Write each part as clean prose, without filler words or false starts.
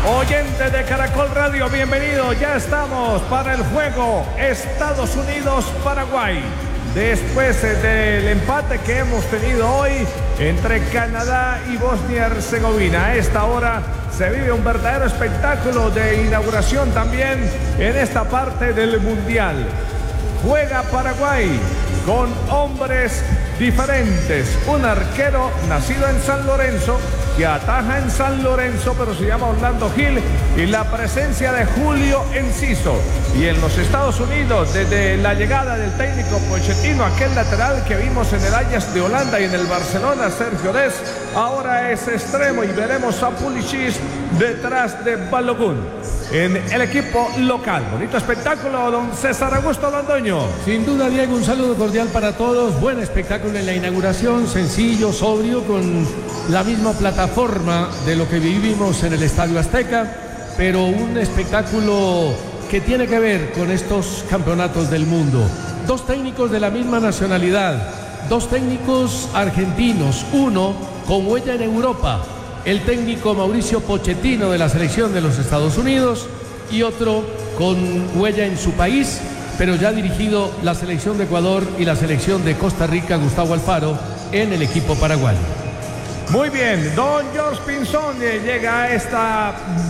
Oyente de Caracol Radio, bienvenido. Ya estamos para el juego Estados Unidos-Paraguay. Después del empate que hemos tenido hoy entre Canadá y Bosnia-Herzegovina. A esta hora se vive un verdadero espectáculo de inauguración también en esta parte del Mundial. Juega Paraguay con hombres diferentes. Un arquero nacido en San Lorenzo, que ataja en San Lorenzo, pero se llama Orlando Gil, y la presencia de Julio Enciso. Y en los Estados Unidos, desde la llegada del técnico Pochettino, aquel lateral que vimos en el Ajax de Holanda y en el Barcelona, Sergio Dest, ahora es extremo, y veremos a Pulisic detrás de Balogun en el equipo local. Bonito espectáculo, don César Augusto Londoño. Sin duda, Diego, un saludo cordial para todos. Buen espectáculo en la inauguración, sencillo, sobrio, con la misma plataforma de lo que vivimos en el Estadio Azteca, pero un espectáculo que tiene que ver con estos campeonatos del mundo. Dos técnicos de la misma nacionalidad, dos técnicos argentinos, uno con huella en Europa, el técnico Mauricio Pochettino de la selección de los Estados Unidos, y otro con huella en su país, pero ya ha dirigido la selección de Ecuador y la selección de Costa Rica, Gustavo Alfaro, en el equipo paraguayo. Muy bien, don George Pinzón llega a esta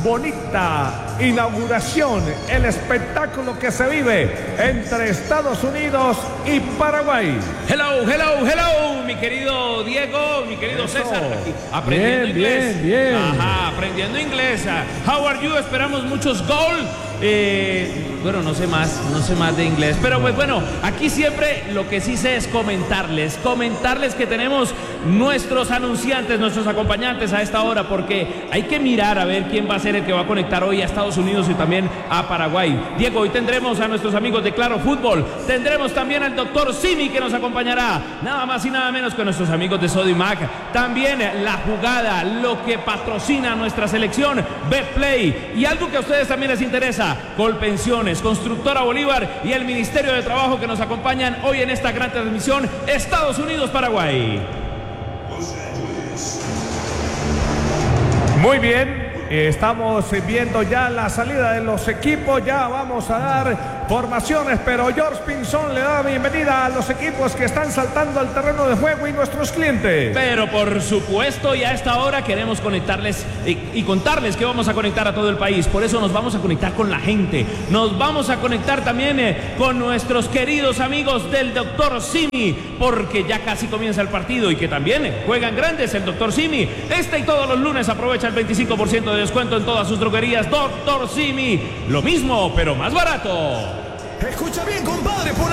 bonita inauguración, el espectáculo que se vive entre Estados Unidos y Paraguay. Hello, hello, hello, mi querido Diego, mi querido César, aprendiendo inglés. Bien. Ajá, aprendiendo inglés. How are you? Esperamos muchos goals. Bueno, no sé más de inglés, pero pues bueno, aquí siempre lo que sí sé es comentarles que tenemos nuestros anunciantes, nuestros acompañantes a esta hora, porque hay que mirar a ver quién va a ser el que va a conectar hoy a Estados Unidos y también a Paraguay. Diego, hoy tendremos a nuestros amigos de Claro Fútbol, tendremos también al doctor Simi, que nos acompañará, nada más y nada menos que nuestros amigos de Sodimac, también la jugada, lo que patrocina nuestra selección, Betplay, y algo que a ustedes también les interesa, Colpensiones, Constructora Bolívar y el Ministerio de Trabajo, que nos acompañan hoy en esta gran transmisión Estados Unidos-Paraguay. Muy bien, estamos viendo ya la salida de los equipos, ya vamos a dar formaciones, pero George Pinzón le da la bienvenida a los equipos que están saltando al terreno de juego y nuestros clientes. Pero por supuesto, y a esta hora queremos conectarles y contarles que vamos a conectar a todo el país. Por eso nos vamos a conectar con la gente, nos vamos a conectar también con nuestros queridos amigos del doctor Simi, porque ya casi comienza el partido y que también juegan grandes el doctor Simi. Este y todos los lunes aprovecha el 25% de descuento en todas sus droguerías. Doctor Simi, lo mismo pero más barato. Escucha bien, compadre, por